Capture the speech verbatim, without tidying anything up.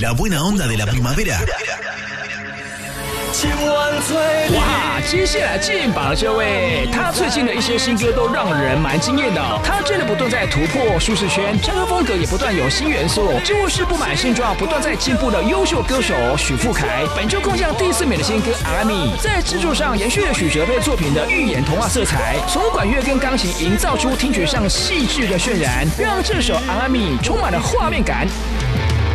La buena onda de la primavera. 哇，接下来进榜的这位，他最近的一些新歌都让人蛮惊艳的、哦。他真的不断在突破舒适圈，唱歌风格也不断有新元素，就是不满现状，不断在进步的优秀歌手许富凯，本周空降第四名的新歌《阿米》，在制作上延续了许哲佩作品的寓言童话色彩，从管乐跟钢琴营造出听觉上细致的渲染，让这首《阿米》充满了画面感。